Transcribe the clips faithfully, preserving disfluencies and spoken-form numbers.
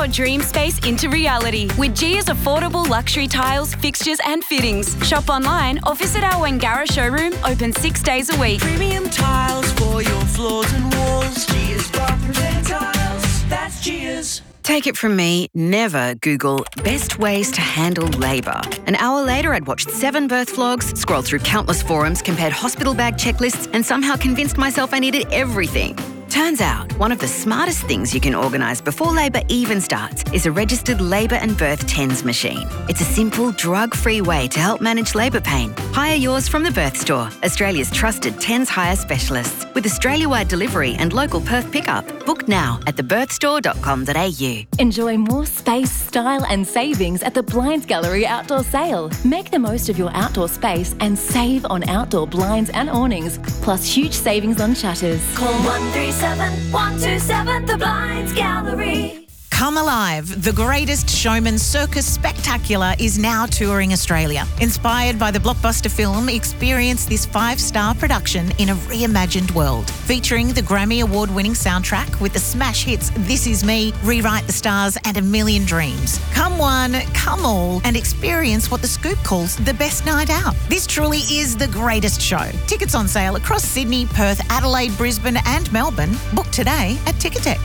your dream space into reality with Gia's affordable luxury tiles, fixtures and fittings. Shop online or visit our Wangara showroom, open six days a week. Premium tiles for your floors and walls. Gia's Bath Repair Tiles. That's Gia's. Take it from me, never Google best ways to handle labour. An hour later, I'd watched seven birth vlogs, scrolled through countless forums, compared hospital bag checklists, and somehow convinced myself I needed everything. Turns out, one of the smartest things you can organise before labour even starts is a registered labour and birth TENS machine. It's a simple, drug-free way to help manage labour pain. Hire yours from the Birth Store, Australia's trusted TENS hire specialists, with Australia-wide delivery and local Perth pickup. Book now at the birth store dot com dot a u. Enjoy more space, style and savings at the Blinds Gallery Outdoor Sale. Make the most of your outdoor space and save on outdoor blinds and awnings, plus huge savings on shutters. Call one three seven, one two seven, the Blinds Gallery. Come Alive, the greatest showman circus spectacular, is now touring Australia. Inspired by the blockbuster film, experience this five-star production in a reimagined world. Featuring the Grammy Award-winning soundtrack with the smash hits This Is Me, Rewrite the Stars and A Million Dreams. Come one, come all, and experience what The Scoop calls the best night out. This truly is the greatest show. Tickets on sale across Sydney, Perth, Adelaide, Brisbane and Melbourne. Book today at Ticketek.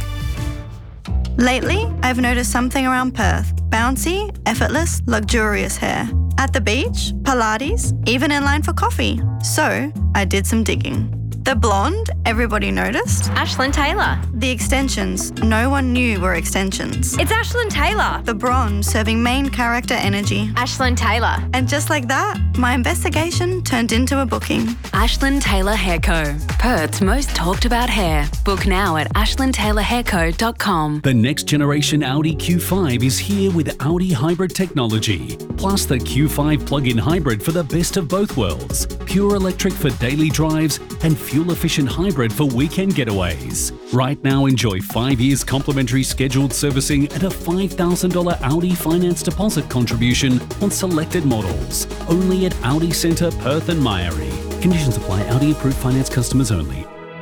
Lately, I've noticed something around Perth. Bouncy, effortless, luxurious hair. At the beach, Pilates, even in line for coffee. So, I did some digging. The blonde, everybody noticed. Ashlyn Taylor. The extensions, no one knew were extensions. It's Ashlyn Taylor. The bronze, serving main character energy. Ashlyn Taylor. And just like that, my investigation turned into a booking. Ashlyn Taylor Hair Co. Perth's most talked about hair. Book now at ashlyn taylor hair co dot com. The next generation Audi Q five is here with Audi hybrid technology, plus the Q five plug-in hybrid for the best of both worlds. Pure electric for daily drives and fuel-efficient hybrid for weekend getaways. Right now, enjoy five years complimentary scheduled servicing and a five thousand dollars Audi finance deposit contribution on selected models. Only at Audi Centre, Perth and Myrie. Conditions apply. Audi approved finance customers only.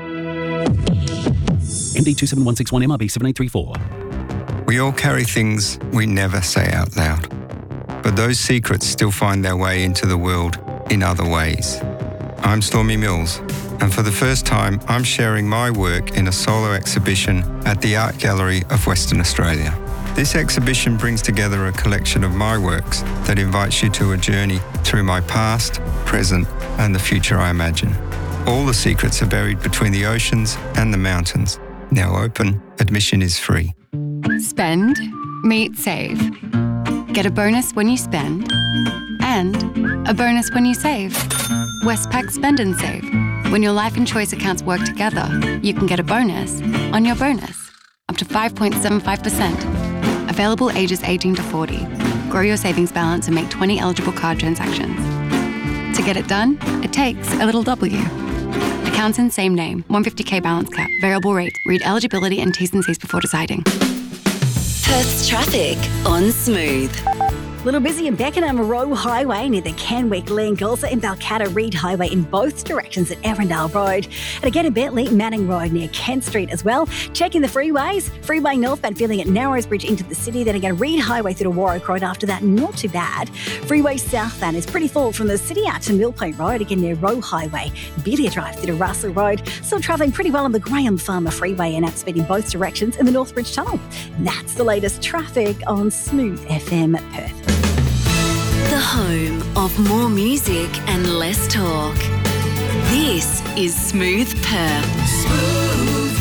M D two seven one six one M R B seven eight three four. We all carry things we never say out loud, but those secrets still find their way into the world in other ways. I'm Stormy Mills, and for the first time, I'm sharing my work in a solo exhibition at the Art Gallery of Western Australia. This exhibition brings together a collection of my works that invites you to a journey through my past, present, and the future I imagine. All the secrets are buried between the oceans and the mountains. Now open, admission is free. Spend, meet, save. Get a bonus when you spend, and a bonus when you save. Westpac Spend and Save. When your life and choice accounts work together, you can get a bonus on your bonus, up to five point seven five percent. Available ages eighteen to forty. Grow your savings balance and make twenty eligible card transactions. To get it done, it takes a little W. Accounts in same name, one hundred fifty k balance cap, variable rate. Read eligibility and T's and C's before deciding. Perth's traffic on Smooth. Little busy in Beckenham Road Highway near the Kenwick link, also in Balcatta Reed Highway in both directions at Erindale Road. And again in Bentley, Manning Road near Kent Street as well. Checking the freeways, freeway northbound feeling at Narrows Bridge into the city, then again Reed Highway through to Warwick Road after that, not too bad. Freeway southbound is pretty full from the city out to Mill Point Road, again near Roe Highway. Belia Drive through to Russell Road. Still travelling pretty well on the Graham Farmer Freeway and outspeed in both directions in the Northbridge Tunnel. And that's the latest traffic on Smooth F M Perth. The home of more music and less talk. This is Smooth Perth. Smooth.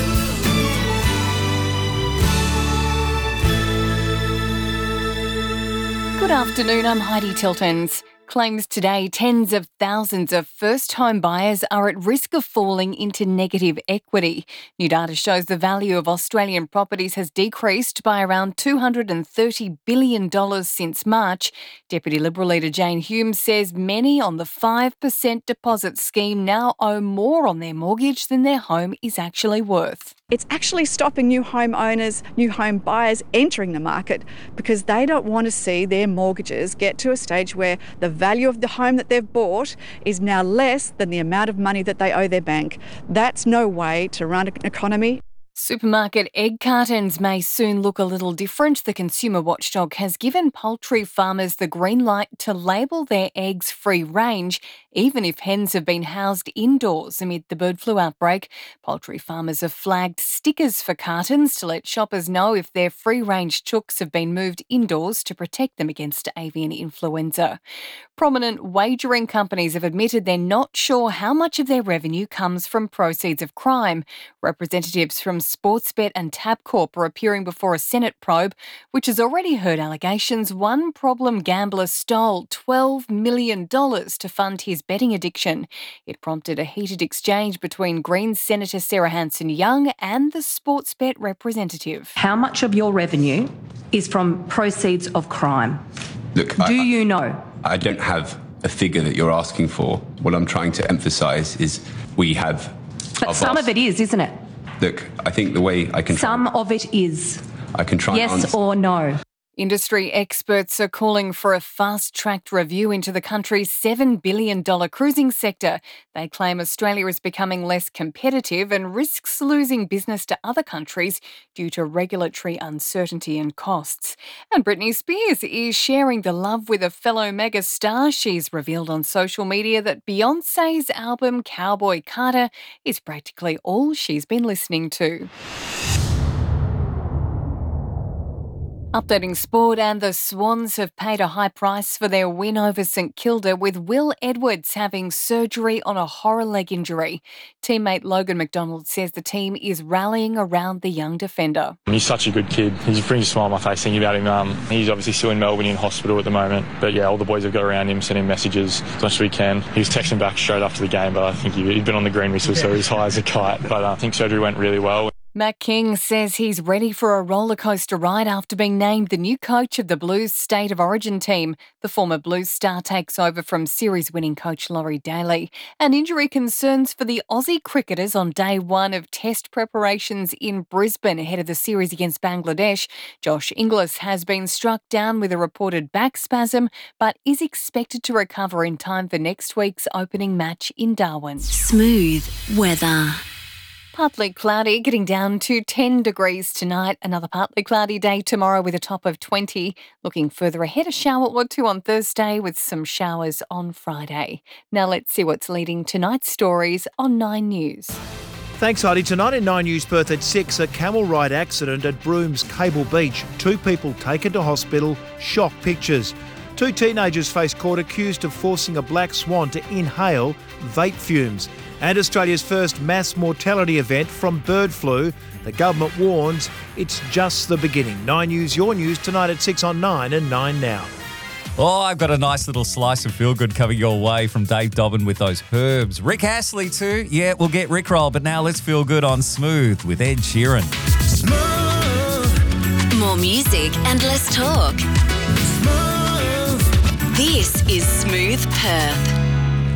Good afternoon, I'm Heidi Tiltons. Claims today tens of thousands of first-home buyers are at risk of falling into negative equity. New data shows the value of Australian properties has decreased by around two hundred thirty billion dollars since March. Deputy Liberal leader Jane Hume says many on the five percent deposit scheme now owe more on their mortgage than their home is actually worth. It's actually stopping new home owners, new home buyers entering the market because they don't want to see their mortgages get to a stage where the value of the home that they've bought is now less than the amount of money that they owe their bank. That's no way to run an economy. Supermarket egg cartons may soon look a little different. The consumer watchdog has given poultry farmers the green light to label their eggs free range, even if hens have been housed indoors amid the bird flu outbreak. Poultry farmers have flagged stickers for cartons to let shoppers know if their free-range chooks have been moved indoors to protect them against avian influenza. Prominent wagering companies have admitted they're not sure how much of their revenue comes from proceeds of crime. Representatives from Sportsbet and Tabcorp are appearing before a Senate probe, which has already heard allegations one problem gambler stole twelve million dollars to fund his betting addiction. It prompted a heated exchange between Greens Senator Sarah Hanson-Young and the Sportsbet representative. How much of your revenue is from proceeds of crime? Look, Do I, you know? I don't have a figure that you're asking for. What I'm trying to emphasise is we have... But some of it is, isn't it? Look, I think the way I can... Some of it is. I can try Yes and answer. or no? Industry experts are calling for a fast-tracked review into the country's seven billion dollars cruising sector. They claim Australia is becoming less competitive and risks losing business to other countries due to regulatory uncertainty and costs. And Britney Spears is sharing the love with a fellow megastar. She's revealed on social media that Beyonce's album Cowboy Carter is practically all she's been listening to. Updating sport, and the Swans have paid a high price for their win over St Kilda, with Will Edwards having surgery on a horror leg injury. Teammate Logan McDonald says the team is rallying around the young defender. He's such a good kid. He brings a smile on my face thinking about him. Um, he's obviously still in Melbourne in hospital at the moment. But yeah, all the boys have got around him, sent him messages as much as we can. He was texting back straight after the game, but I think he, he'd been on the green whistle, so he was high as a kite. But uh, I think surgery went really well. Matt King says he's ready for a rollercoaster ride after being named the new coach of the Blues State of Origin team. The former Blues star takes over from series-winning coach Laurie Daly. And injury concerns for the Aussie cricketers on day one of test preparations in Brisbane ahead of the series against Bangladesh. Josh Inglis has been struck down with a reported back spasm, but is expected to recover in time for next week's opening match in Darwin. Smooth weather. Partly cloudy, getting down to ten degrees tonight. Another partly cloudy day tomorrow with a top of twenty. Looking further ahead, a shower or two on Thursday with some showers on Friday. Now let's see what's leading tonight's stories on Nine News. Thanks, Heidi. Tonight in Nine News Perth at six, a camel ride accident at Broom's Cable Beach. Two people taken to hospital, shock pictures. Two teenagers face court accused of forcing a black swan to inhale vape fumes. And Australia's first mass mortality event from bird flu. The government warns it's just the beginning. Nine News, your news, tonight at six on Nine and Nine Now. Oh, I've got a nice little slice of feel-good coming your way from Dave Dobbin with those herbs. Rick Astley too. Yeah, we'll get Rickroll, but now let's feel good on Smooth with Ed Sheeran. Smooth. More music and less talk. Smooth. This is Smooth Perth.